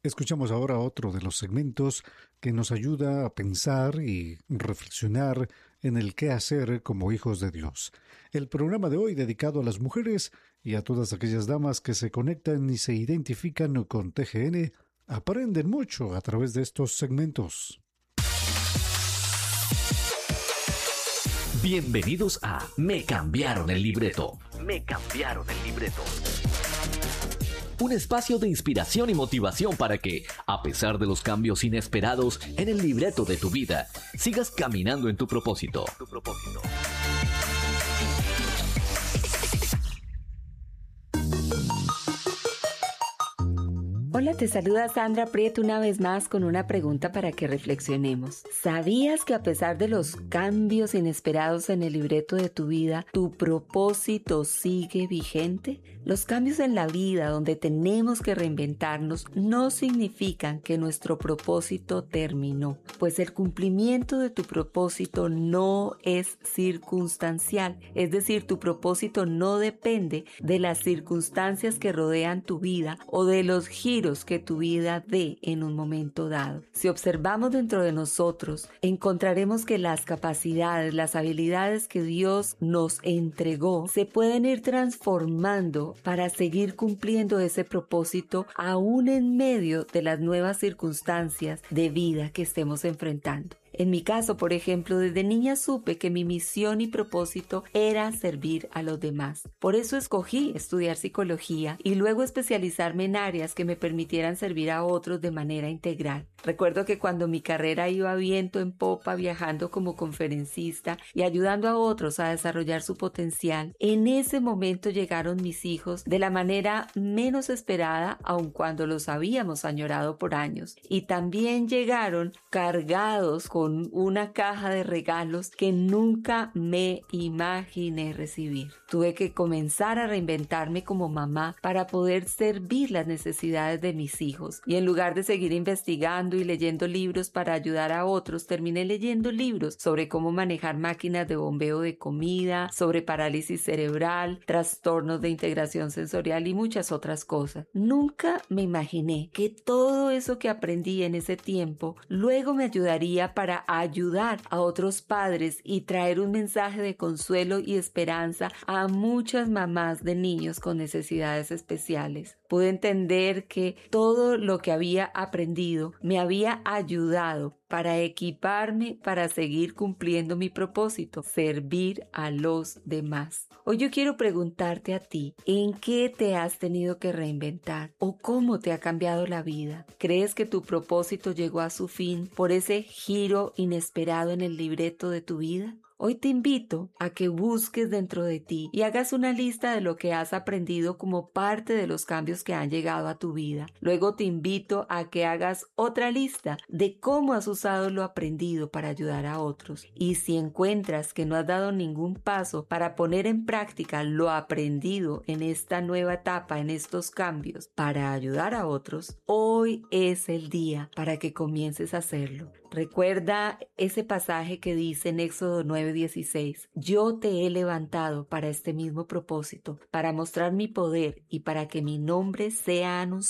Escuchamos ahora otro de los segmentos que nos ayuda a pensar y reflexionar en el qué hacer como hijos de Dios. El programa de hoy dedicado a las mujeres y a todas aquellas damas que se conectan y se identifican con TGN, aprenden mucho a través de estos segmentos. Bienvenidos a Me cambiaron el libreto. Me cambiaron el libreto. Un espacio de inspiración y motivación para que, a pesar de los cambios inesperados en el libreto de tu vida, sigas caminando en tu propósito. Hola, te saluda Sandra Prieto una vez más con una pregunta para que reflexionemos. ¿Sabías que a pesar de los cambios inesperados en el libreto de tu vida, tu propósito sigue vigente? Los cambios en la vida donde tenemos que reinventarnos no significan que nuestro propósito terminó, pues el cumplimiento de tu propósito no es circunstancial, es decir, tu propósito no depende de las circunstancias que rodean tu vida o de los giros que tu vida dé en un momento dado. Si observamos dentro de nosotros, encontraremos que las capacidades, las habilidades que Dios nos entregó se pueden ir transformando para seguir cumpliendo ese propósito aún en medio de las nuevas circunstancias de vida que estemos enfrentando. En mi caso, por ejemplo, desde niña supe que mi misión y propósito era servir a los demás. Por eso escogí estudiar psicología y luego especializarme en áreas que me permitieran servir a otros de manera integral. Recuerdo que cuando mi carrera iba viento en popa, viajando como conferencista y ayudando a otros a desarrollar su potencial, en ese momento llegaron mis hijos de la manera menos esperada, aun cuando los habíamos añorado por años. Y también llegaron cargados con una caja de regalos que nunca me imaginé recibir. Tuve que comenzar a reinventarme como mamá para poder servir las necesidades de mis hijos. Y en lugar de seguir investigando y leyendo libros para ayudar a otros, terminé leyendo libros sobre cómo manejar máquinas de bombeo de comida, sobre parálisis cerebral, trastornos de integración sensorial y muchas otras cosas. Nunca me imaginé que todo eso que aprendí en ese tiempo luego me ayudaría para ayudar a otros padres y traer un mensaje de consuelo y esperanza a muchas mamás de niños con necesidades especiales. Pude entender que todo lo que había aprendido me había ayudado para equiparme para seguir cumpliendo mi propósito, servir a los demás. Hoy yo quiero preguntarte a ti, ¿en qué te has tenido que reinventar? ¿O cómo te ha cambiado la vida? ¿Crees que tu propósito llegó a su fin por ese giro inesperado en el libreto de tu vida? Hoy te invito a que busques dentro de ti y hagas una lista de lo que has aprendido como parte de los cambios que han llegado a tu vida. Luego te invito a que hagas otra lista de cómo has usado lo aprendido para ayudar a otros. Y si encuentras que no has dado ningún paso para poner en práctica lo aprendido en esta nueva etapa, en estos cambios, para ayudar a otros, hoy es el día para que comiences a hacerlo. Recuerda ese pasaje que dice en Éxodo 9:16, yo te he levantado para este mismo propósito, para mostrar mi poder y para que mi nombre sea anunciado